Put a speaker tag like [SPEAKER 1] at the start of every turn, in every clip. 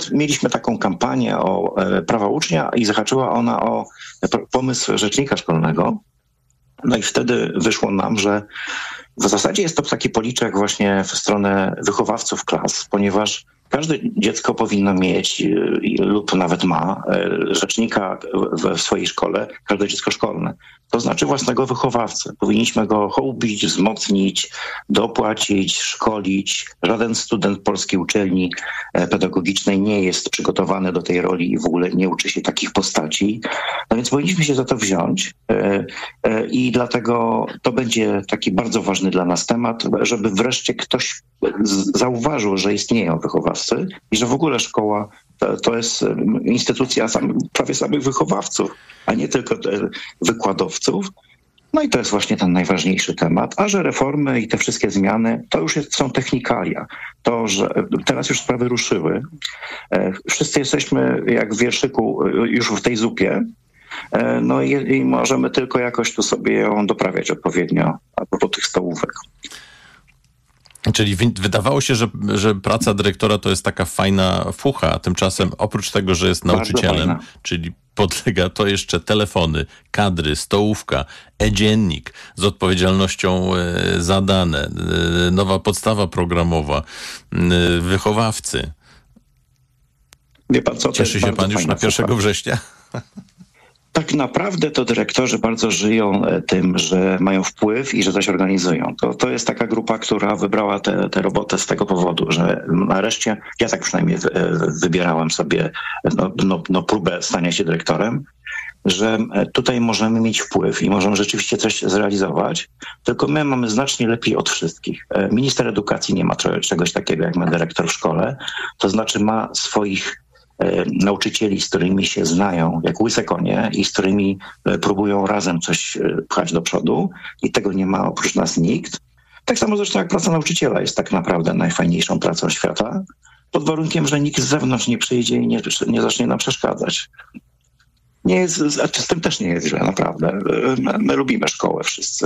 [SPEAKER 1] mieliśmy taką kampanię o prawa ucznia i zahaczyła ona o pomysł rzecznika szkolnego. No i wtedy wyszło nam, że w zasadzie jest to taki policzek właśnie w stronę wychowawców klas, ponieważ każde dziecko powinno mieć lub nawet ma rzecznika w swojej szkole, każde dziecko szkolne. To znaczy własnego wychowawcę. Powinniśmy go hołubić, wzmocnić, dopłacić, szkolić. Żaden student polskiej uczelni pedagogicznej nie jest przygotowany do tej roli i w ogóle nie uczy się takich postaci. No więc powinniśmy się za to wziąć i dlatego to będzie taki bardzo ważny dla nas temat, żeby wreszcie ktoś zauważył, że istnieją wychowawcy i że w ogóle szkoła to jest instytucja prawie samych wychowawców, a nie tylko wykładowców. No i to jest właśnie ten najważniejszy temat. A że reformy i te wszystkie zmiany, to już są technikalia. To, że teraz już sprawy ruszyły. Wszyscy jesteśmy jak w wierszyku już w tej zupie. No i możemy tylko jakoś tu sobie ją doprawiać odpowiednio a propos tych stołówek.
[SPEAKER 2] Czyli wydawało się, że praca dyrektora to jest taka fajna fucha, a tymczasem oprócz tego, że jest nauczycielem, czyli podlega to jeszcze telefony, kadry, stołówka, e-dziennik z odpowiedzialnością za dane, nowa podstawa programowa, wychowawcy.
[SPEAKER 1] Wie pan co?
[SPEAKER 2] Cieszy się pan już na 1 września?
[SPEAKER 1] Tak naprawdę to dyrektorzy bardzo żyją tym, że mają wpływ i że coś organizują. To jest taka grupa, która wybrała tę robotę z tego powodu, że nareszcie, ja tak przynajmniej wybierałem sobie próbę stania się dyrektorem, że tutaj możemy mieć wpływ i możemy rzeczywiście coś zrealizować, tylko my mamy znacznie lepiej od wszystkich. Minister edukacji nie ma czegoś takiego, jak ma dyrektor w szkole, to znaczy ma swoich nauczycieli, z którymi się znają jak łyse konie i z którymi próbują razem coś pchać do przodu i tego nie ma oprócz nas nikt. Tak samo zresztą jak praca nauczyciela jest tak naprawdę najfajniejszą pracą świata, pod warunkiem, że nikt z zewnątrz nie przyjdzie i nie zacznie nam przeszkadzać. Nie jest, z tym też nie jest źle, naprawdę. My lubimy szkołę wszyscy.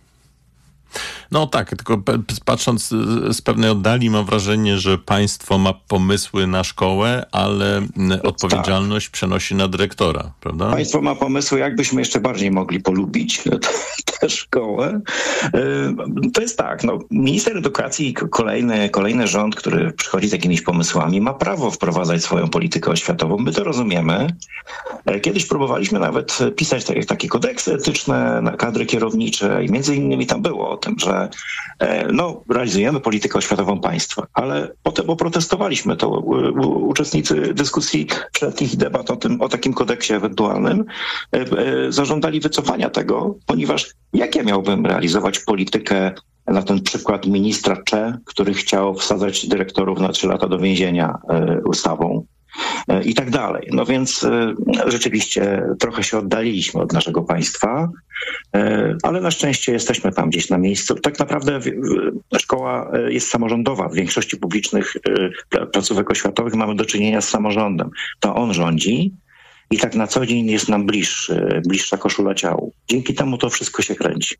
[SPEAKER 2] No tak, tylko patrząc z pewnej oddali mam wrażenie, że państwo ma pomysły na szkołę, ale odpowiedzialność przenosi na dyrektora, prawda?
[SPEAKER 1] Państwo ma pomysły, jakbyśmy jeszcze bardziej mogli polubić tę szkołę. To jest tak, minister edukacji i kolejny rząd, który przychodzi z jakimiś pomysłami, ma prawo wprowadzać swoją politykę oświatową. My to rozumiemy. Kiedyś próbowaliśmy nawet pisać takie kodeksy etyczne na kadry kierownicze i między innymi tam było o tym, że realizujemy politykę oświatową państwa, ale potem oprotestowaliśmy to. Uczestnicy dyskusji wszelkich debat o takim kodeksie ewentualnym zażądali wycofania tego, ponieważ jak ja miałbym realizować politykę na ten przykład ministra Cze, który chciał wsadzać dyrektorów na 3 lata do więzienia ustawą i tak dalej. No więc rzeczywiście trochę się oddaliliśmy od naszego państwa, ale na szczęście jesteśmy tam gdzieś na miejscu. Tak naprawdę szkoła jest samorządowa. W większości publicznych placówek oświatowych mamy do czynienia z samorządem. To on rządzi i tak na co dzień jest nam bliższa koszula ciału. Dzięki temu to wszystko się kręci.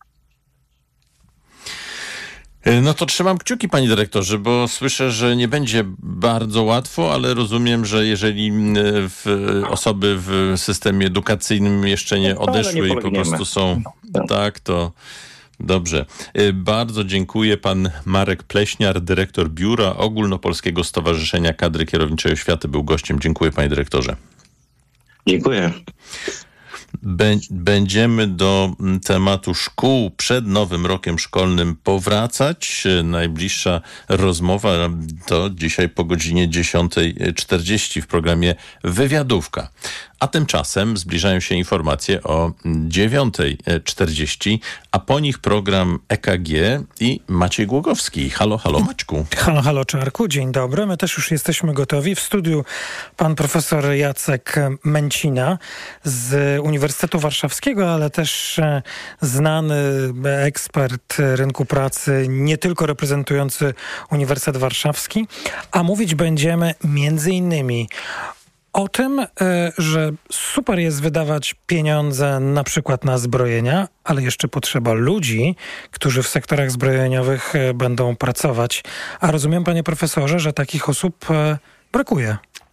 [SPEAKER 2] No to trzymam kciuki, panie dyrektorze, bo słyszę, że nie będzie bardzo łatwo, ale rozumiem, że jeżeli osoby w systemie edukacyjnym jeszcze nie odeszły i po prostu są tak, to dobrze. Bardzo dziękuję. Pan Marek Pleśniar, dyrektor Biura Ogólnopolskiego Stowarzyszenia Kadry Kierowniczej Oświaty, był gościem. Dziękuję, panie dyrektorze.
[SPEAKER 1] Dziękuję.
[SPEAKER 2] Będziemy do tematu szkół przed nowym rokiem szkolnym powracać. Najbliższa rozmowa to dzisiaj po godzinie 10:40 w programie Wywiadówka. A tymczasem zbliżają się informacje o 9:40, a po nich program EKG i Maciej Głogowski. Halo, halo Maćku.
[SPEAKER 3] Halo, halo Czarku, dzień dobry. My też już jesteśmy gotowi. W studiu pan profesor Jacek Męcina z Uniwersytetu Warszawskiego, ale też znany ekspert rynku pracy, nie tylko reprezentujący Uniwersytet Warszawski, a mówić będziemy między innymi o tym, że super jest wydawać pieniądze na przykład na zbrojenia, ale jeszcze potrzeba ludzi, którzy w sektorach zbrojeniowych będą pracować. A rozumiem, panie profesorze, że takich osób brakuje.